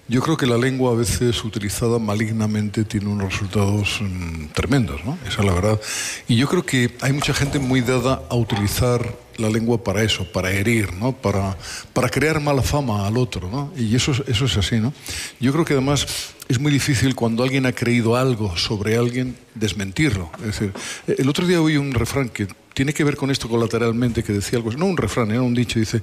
Yo creo que la lengua a veces utilizada malignamente tiene unos resultados tremendos, ¿no? Esa es la verdad. Y yo creo que hay mucha gente muy dada a utilizar la lengua para eso, para herir, ¿no? Para crear mala fama al otro, ¿no? Y eso es así, ¿no? Yo creo que además es muy difícil cuando alguien ha creído algo sobre alguien desmentirlo. Es decir, el otro día oí un refrán que tiene que ver con esto colateralmente, que decía algo, no un refrán, era un dicho, dice,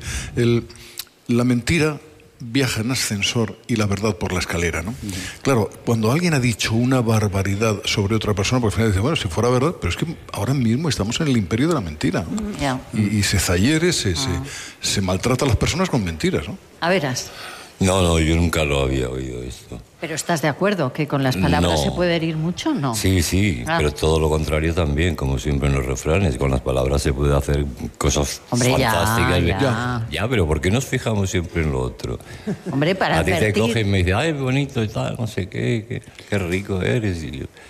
la mentira viaja en ascensor y la verdad por la escalera, ¿no? Claro, cuando alguien ha dicho una barbaridad sobre otra persona, pues al final dice, bueno, si fuera verdad, pero es que ahora mismo estamos en el imperio de la mentira, ¿no? Yeah. Y se zahiere, se maltrata a las personas con mentiras, ¿no? A veras. No, yo nunca lo había oído esto. ¿Pero estás de acuerdo que con las palabras se puede herir mucho? No. Sí, pero todo lo contrario también, como siempre en los refranes. Con las palabras se puede hacer cosas fantásticas. Ya, pero ¿por qué nos fijamos siempre en lo otro? Hombre, para advertir... A ti te coge y me dice, ay, bonito y tal, no sé qué rico eres.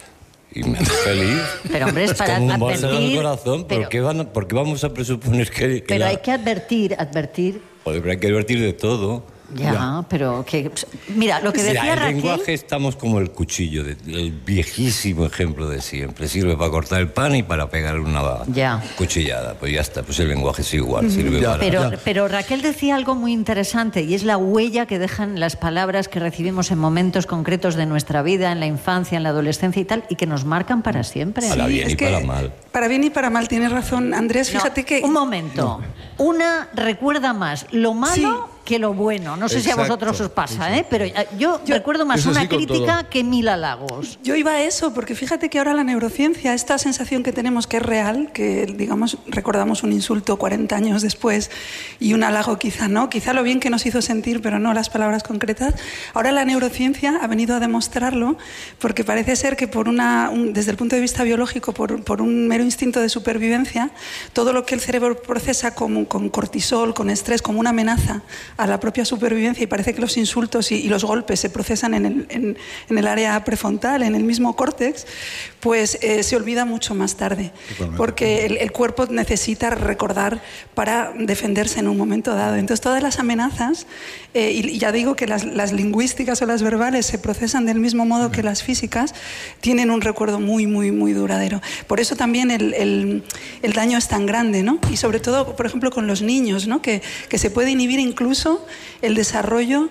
Y me hace feliz. Pero hombre, es para como un advertir... bálsamo al corazón. Pero... ¿Por qué vamos a presuponer que pero hay que advertir... Joder, pero hay que advertir de todo. Ya, pero que... Mira, lo que decía Raquel... El lenguaje estamos como el cuchillo, el viejísimo ejemplo de siempre. Sirve para cortar el pan y para pegar una cuchillada. Pues ya está, pues el lenguaje es igual, sirve para... Pero Raquel decía algo muy interesante, y es la huella que dejan las palabras que recibimos en momentos concretos de nuestra vida, en la infancia, en la adolescencia y tal, y que nos marcan para siempre. Para bien y para mal. Para bien y para mal, tienes razón, Andrés. Fíjate que... Un momento. Una recuerda más lo malo... que lo bueno. No sé si a vosotros os pasa, pero yo recuerdo más una crítica que 1000 halagos. Yo iba a eso, porque fíjate que ahora la neurociencia, esta sensación que tenemos que es real, que digamos recordamos un insulto 40 años después y un halago quizá no, quizá lo bien que nos hizo sentir, pero no las palabras concretas. Ahora la neurociencia ha venido a demostrarlo, porque parece ser que desde el punto de vista biológico, por un mero instinto de supervivencia, todo lo que el cerebro procesa con cortisol, con estrés, como una amenaza a la propia supervivencia, y parece que los insultos y los golpes se procesan en el área prefrontal, en el mismo córtex, pues se olvida mucho más tarde. Totalmente. Porque el cuerpo necesita recordar para defenderse en un momento dado. Entonces todas las amenazas, y ya digo que las lingüísticas o las verbales se procesan del mismo modo que las físicas, tienen un recuerdo muy, muy, muy duradero. Por eso también el daño es tan grande, ¿no? Y sobre todo, por ejemplo, con los niños, ¿no? Que se puede inhibir incluso el desarrollo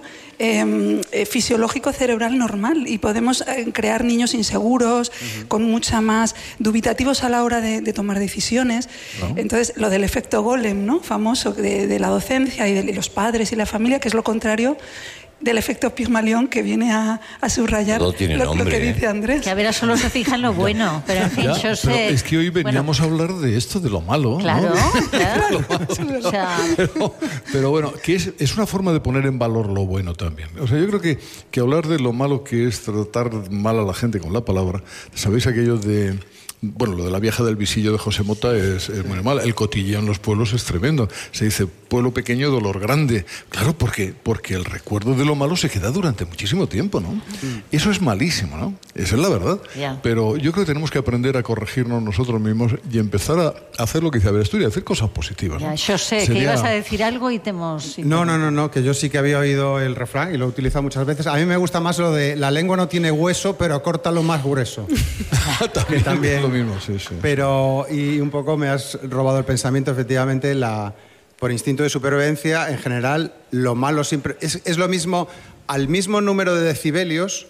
fisiológico cerebral normal, y podemos crear niños inseguros, con mucha más dubitativos a la hora de tomar decisiones. Entonces, lo del efecto Golem, ¿no? Famoso de la docencia y de los padres y la familia, que es lo contrario del efecto Pigmalión, que viene a subrayar lo que dice Andrés. Que a ver, solo se fija en lo bueno, pero en fin, yo sé... Pero es que hoy veníamos a hablar de esto, de lo malo. Claro, ¿no? claro. O sea... pero bueno, que es una forma de poner en valor lo bueno también. O sea, yo creo que hablar de lo malo que es tratar mal a la gente con la palabra, ¿sabéis aquello de... Bueno, lo de la vieja del visillo de José Mota es muy mal. El cotilleo en los pueblos es tremendo. Se dice pueblo pequeño, dolor grande. Claro, porque el recuerdo de lo malo se queda durante muchísimo tiempo, ¿no? Eso es malísimo, ¿no? Esa es la verdad. Pero yo creo que tenemos que aprender a corregirnos nosotros mismos y empezar a hacer lo que dice Aberasturi, a hacer cosas positivas, ¿no? Yo sé que ibas a decir algo y te hemos... No, que yo sí que había oído el refrán y lo he utilizado muchas veces. A mí me gusta más lo de la lengua no tiene hueso, pero córtalo más grueso. También. Mismo, sí. Pero, y un poco me has robado el pensamiento, efectivamente, por instinto de supervivencia, en general, lo malo siempre... Es lo mismo, al mismo número de decibelios,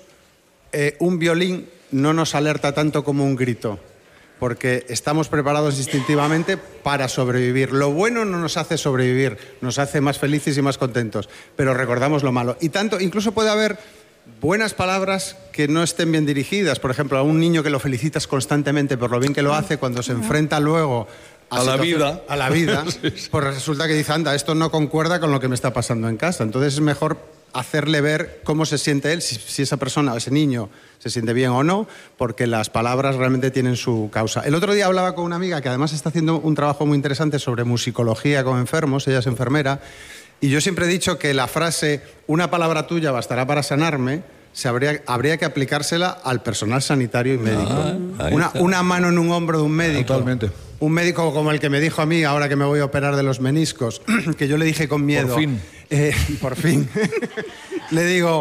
un violín no nos alerta tanto como un grito, porque estamos preparados instintivamente para sobrevivir. Lo bueno no nos hace sobrevivir, nos hace más felices y más contentos, pero recordamos lo malo. Y tanto, incluso puede haber buenas palabras que no estén bien dirigidas. Por ejemplo, a un niño que lo felicitas constantemente por lo bien que lo hace, cuando se enfrenta luego a la vida, pues resulta que dice, anda, esto no concuerda con lo que me está pasando en casa. Entonces es mejor hacerle ver cómo se siente él, si esa persona o ese niño se siente bien o no, porque las palabras realmente tienen su causa. El otro día hablaba con una amiga que además está haciendo un trabajo muy interesante sobre musicología con enfermos, ella es enfermera, y yo siempre he dicho que la frase una palabra tuya bastará para sanarme habría que aplicársela al personal sanitario y médico. Una mano en un hombro de un médico. Totalmente. Un médico como el que me dijo a mí, ahora que me voy a operar de los meniscos, que yo le dije con miedo... Por fin. Por fin. Le digo...